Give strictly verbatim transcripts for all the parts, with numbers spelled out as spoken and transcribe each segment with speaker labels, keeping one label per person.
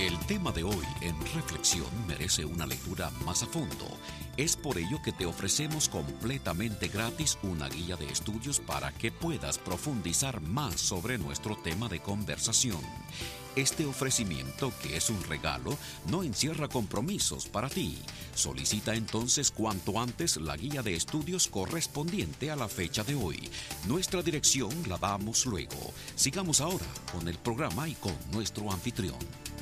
Speaker 1: El tema de hoy en Reflexión merece una lectura más a fondo. Es por ello que te ofrecemos completamente gratis una guía de estudios para que puedas profundizar más sobre nuestro tema de conversación. Este ofrecimiento, que es un regalo, no encierra compromisos para ti. Solicita entonces cuanto antes la guía de estudios correspondiente a la fecha de hoy. Nuestra dirección la damos luego. Sigamos ahora con el programa y con nuestro anfitrión.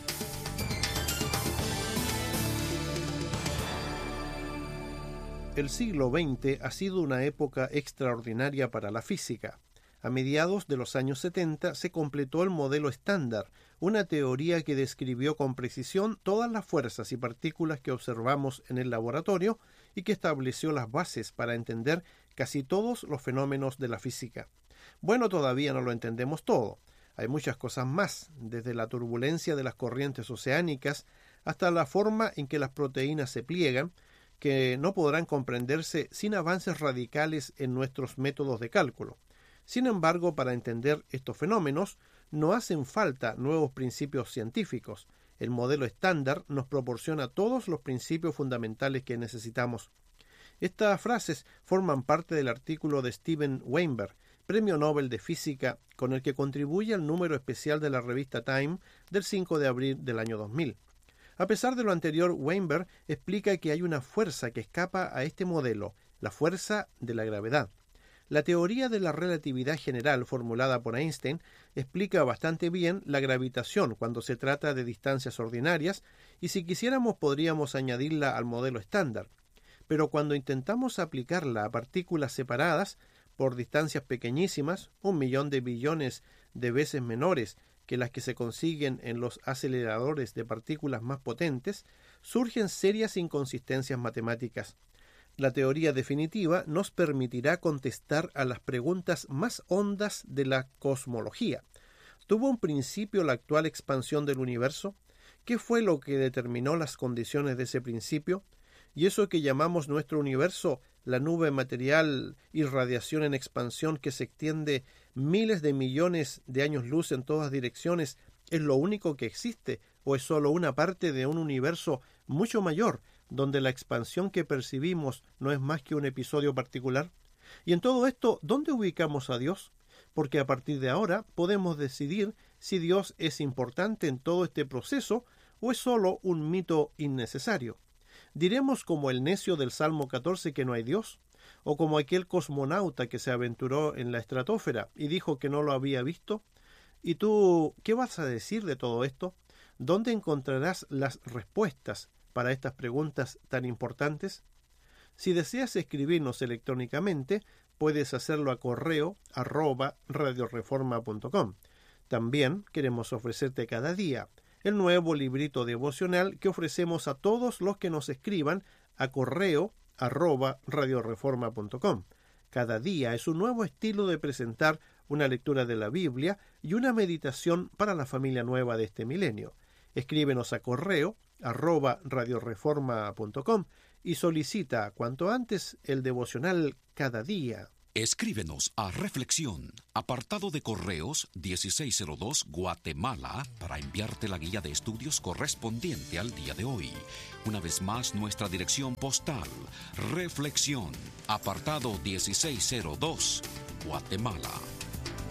Speaker 2: El siglo veinte ha sido una época extraordinaria para la física. A mediados de los años setenta se completó el modelo estándar, una teoría que describió con precisión todas las fuerzas y partículas que observamos en el laboratorio y que estableció las bases para entender casi todos los fenómenos de la física. Bueno, todavía no lo entendemos todo. Hay muchas cosas más, desde la turbulencia de las corrientes oceánicas hasta la forma en que las proteínas se pliegan, que no podrán comprenderse sin avances radicales en nuestros métodos de cálculo. Sin embargo, para entender estos fenómenos, no hacen falta nuevos principios científicos. El modelo estándar nos proporciona todos los principios fundamentales que necesitamos. Estas frases forman parte del artículo de Steven Weinberg, Premio Nobel de Física, con el que contribuye al número especial de la revista Time del cinco de abril del año dos mil. A pesar de lo anterior, Weinberg explica que hay una fuerza que escapa a este modelo, la fuerza de la gravedad. La teoría de la relatividad general formulada por Einstein explica bastante bien la gravitación cuando se trata de distancias ordinarias, y si quisiéramos podríamos añadirla al modelo estándar. Pero cuando intentamos aplicarla a partículas separadas por distancias pequeñísimas, un millón de billones de veces menores que las que se consiguen en los aceleradores de partículas más potentes, surgen serias inconsistencias matemáticas. La teoría definitiva nos permitirá contestar a las preguntas más hondas de la cosmología. ¿Tuvo un principio la actual expansión del universo? ¿Qué fue lo que determinó las condiciones de ese principio? ¿Y eso que llamamos nuestro universo, la nube material y radiación en expansión que se extiende miles de millones de años luz en todas direcciones, es lo único que existe o es solo una parte de un universo mucho mayor, donde la expansión que percibimos no es más que un episodio particular? Y en todo esto, ¿dónde ubicamos a Dios? Porque a partir de ahora podemos decidir si Dios es importante en todo este proceso o es solo un mito innecesario. ¿Diremos como el necio del Salmo catorce que no hay Dios? ¿O como aquel cosmonauta que se aventuró en la estratosfera y dijo que no lo había visto? ¿Y tú qué vas a decir de todo esto? ¿Dónde encontrarás las respuestas para estas preguntas tan importantes? Si deseas escribirnos electrónicamente, puedes hacerlo a correo arroba radioreforma punto com. También queremos ofrecerte cada día el nuevo librito devocional que ofrecemos a todos los que nos escriban a correo arroba radioreforma punto com. Cada día es un nuevo estilo de presentar una lectura de la Biblia y una meditación para la familia nueva de este milenio. Escríbenos a correo arroba radioreforma punto com y solicita cuanto antes el devocional cada día.
Speaker 1: Escríbenos a Reflexión, apartado de correos dieciséis cero dos, Guatemala, para enviarte la guía de estudios correspondiente al día de hoy. Una vez más, nuestra dirección postal, Reflexión, apartado dieciséis cero dos, Guatemala.